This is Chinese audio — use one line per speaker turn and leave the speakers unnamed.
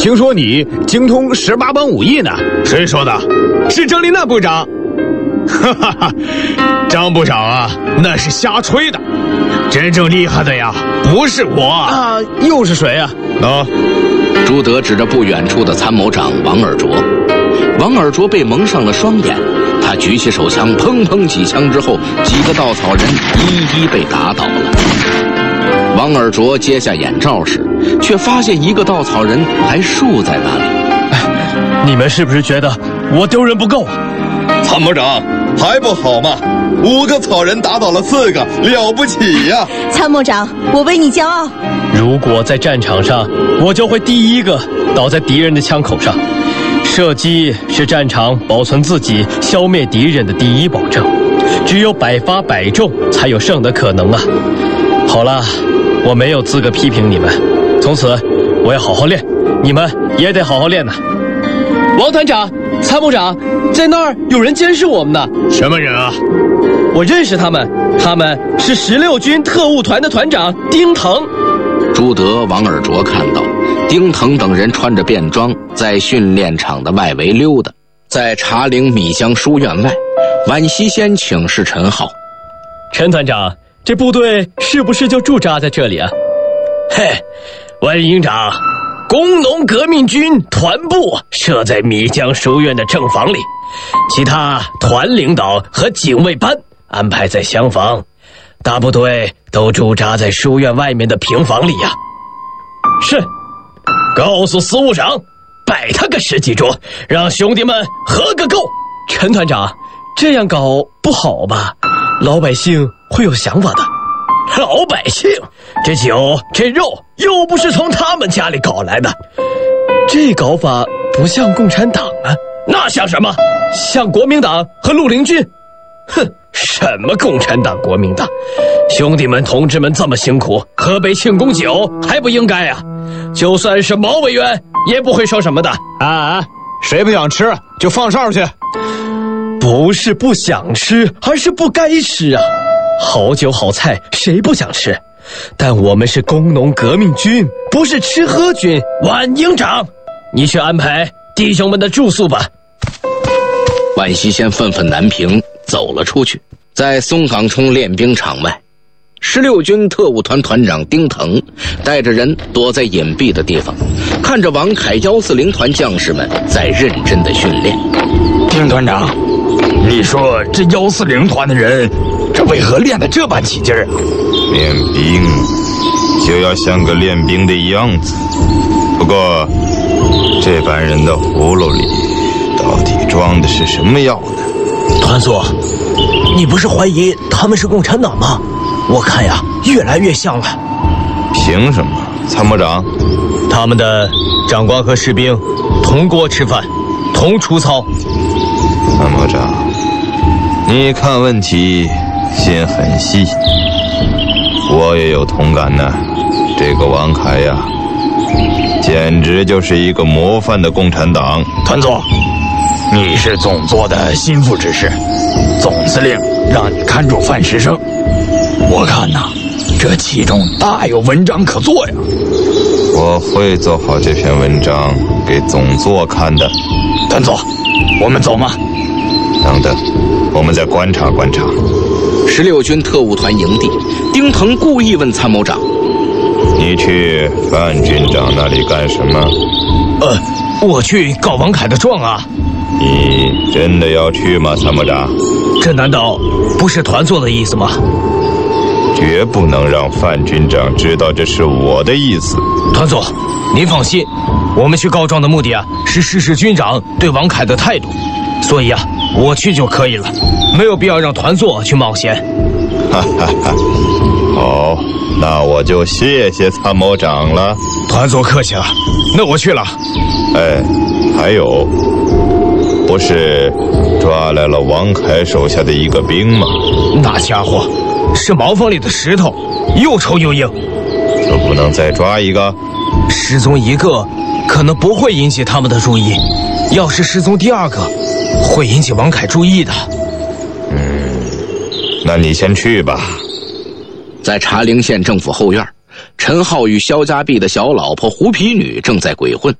听说你精通18般武艺呢？
谁说的？是张立难部长。哈哈哈，张部长啊，那是瞎吹的。真正厉害的呀，不是我
啊，又是谁啊？
朱德指着不远处的参谋长王尔卓。王尔卓被蒙上了双眼，他举起手枪，砰砰几枪之后，几个稻草人一一被打倒了。王尔卓揭下眼罩时，却发现一个稻草人还竖在那里。
你们是不是觉得我丢人不够啊？
参谋长，还不好吗？5个草人打倒了4个，了不起呀！
参谋长，我为你骄傲。
如果在战场上，我就会第一个倒在敌人的枪口上。射击是战场保存自己、消灭敌人的第一保证，只有百发百中，才有胜的可能啊！好了，我没有资格批评你们，从此我要好好练，你们也得好好练呢。王团长、参谋长，在那儿有人监视我们呢。
什么人啊？
我认识他们，他们是16军特务团的团长丁腾。
朱德、王尔卓看到丁腾等人穿着便装在训练场的外围溜达。在茶陵米江书院外，宛西先请示陈浩：
陈团长，这部队是不是就驻扎在这里啊？
嘿，宛营长，工农革命军团部设在米江书院的正房里，其他团领导和警卫班安排在厢房，大部队都驻扎在书院外面的平房里呀。是，告诉司务长，摆他个10几桌，让兄弟们喝个够。
陈团长，这样搞不好吧？老百姓会有想法的。
老百姓，这酒这肉又不是从他们家里搞来的，
这搞法不像共产党啊。
那像什么？
像国民党和绿林军。
哼，什么共产党国民党？兄弟们同志们这么辛苦，喝杯庆功酒还不应该啊？就算是毛委员也不会说什么的。
谁不想吃就放哨去。
不是不想吃，而是不该吃啊。好酒好菜谁不想吃？但我们是工农革命军，不是吃喝军。
宛营长，你去安排弟兄们的住宿吧。
宛西先愤愤难平，走了出去。在松岗冲练兵场外，16军特务团团长丁腾带着人躲在隐蔽的地方，看着王凯140团将士们在认真的训练。
丁团长，你说这140团的人，这为何练得这般起劲儿啊？
练兵就要像个练兵的样子，不过这班人的葫芦里到底装的是什么药呢？
团座，你不是怀疑他们是共产党吗？我看呀，越来越像了。
凭什么？参谋长，
他们的长官和士兵同锅吃饭，同出操。
参谋长，你看问题心很细，我也有同感呢。这个王凯呀，简直就是一个模范的共产党。
团座，你是总座的心腹之士，总司令让你看住范石生，我看呐，这其中大有文章可做呀。
我会做好这篇文章给总座看的。
团座，我们走吗？
等等，我们再观察观察。
16军特务团营地，丁腾故意问参谋长：
你去范军长那里干什么？
我去告王凯的状啊。
你真的要去吗，参谋长？
这难道不是团座的意思吗？
绝不能让范军长知道这是我的意思。
团座，您放心，我们去告状的目的啊，是试试军长对王凯的态度，所以啊，我去就可以了，没有必要让团座去冒险。
哈哈哈，好，那我就谢谢参谋长了。
团座客气了，那我去了。
还有，不是抓来了王凯手下的一个兵吗？
那家伙是茅房里的石头，又臭又硬。
可不能再抓一个？
失踪一个可能不会引起他们的注意，要是失踪第2个会引起王凯注意的。
那你先去吧。
在茶陵县政府后院，陈浩与肖家碧的小老婆胡皮女正在鬼混。